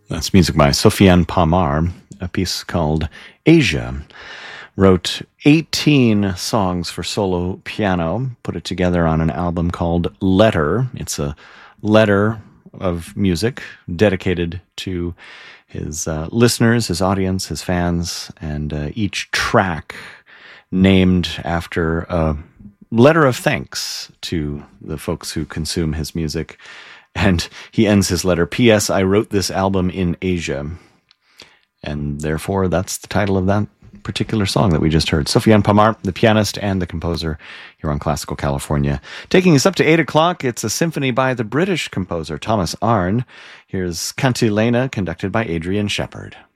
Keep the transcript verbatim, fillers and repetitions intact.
That's music by Sofiane Pamar, a piece called Asia. Wrote eighteen songs for solo piano, put it together on an album called Letter. It's a letter of music dedicated to his uh, listeners, his audience, his fans, and uh, each track named after a letter of thanks to the folks who consume his music. And he ends his letter, P S. I wrote this album in Asia. And therefore, that's the title of that particular song that we just heard. Sofiane Pamar, the pianist and the composer here on Classical California. Taking us up to eight o'clock, it's a symphony by the British composer Thomas Arne. Here's Cantilena, conducted by Adrian Shepard.